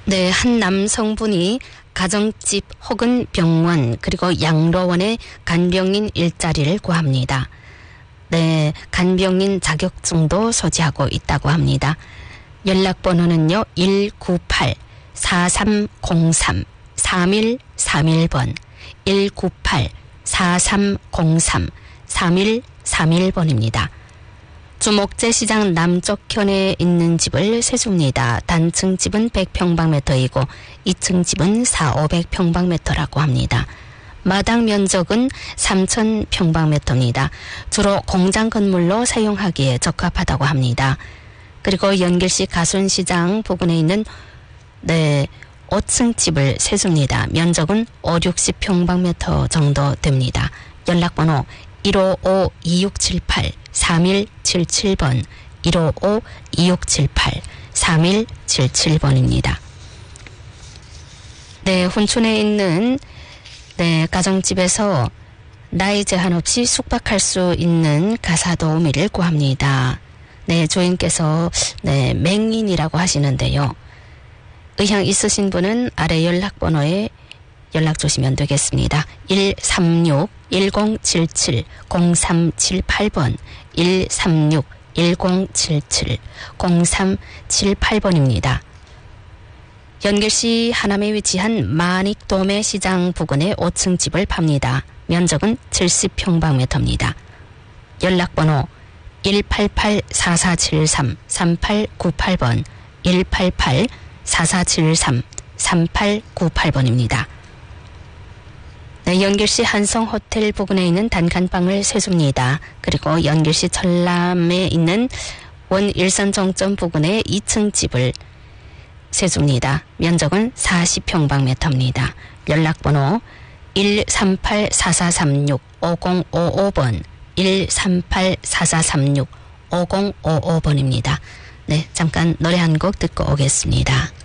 네, 한 남성분이 가정집 혹은 병원 그리고 양로원의 간병인 일자리를 구합니다. 네, 간병인 자격증도 소지하고 있다고 합니다. 연락번호는요 198-4303-3131번 198-4303-3131번입니다. 주목제시장 남쪽현에 있는 집을 세줍니다. 단층 집은 100평방미터이고 2층 집은 400-500평방미터라고 합니다. 마당 면적은 3,000평방미터입니다. 주로 공장 건물로 사용하기에 적합하다고 합니다. 그리고 연길시 가순시장 부근에 있는 5층 집을 세줍니다. 면적은 5-60평방미터 정도 됩니다. 연락번호 155-2678-3177번 155-2678-3177번입니다. 네, 훈촌에 있는 가정집에서 나이 제한 없이 숙박할 수 있는 가사도우미를 구합니다. 네, 주인께서 맹인이라고 하시는데요. 의향 있으신 분은 아래 연락번호에 연락 주시면 되겠습니다. 136-1077-0378번 136-1077-0378번입니다. 연길시 하남에 위치한 마닉도매 시장 부근의 5층 집을 팝니다. 면적은 70평방미터입니다. 연락번호 188-4473-3898번 188-4473-3898번입니다. 네, 연길시 한성호텔 부근에 있는 단칸방을 세줍니다. 그리고 연길시 철남에 있는 원일산정점 부근의 2층 집을 세줍니다. 면적은 40평방미터입니다. 연락번호 138-4436-5055번 138-4436-5055번입니다. 네, 잠깐 노래 한 곡 듣고 오겠습니다.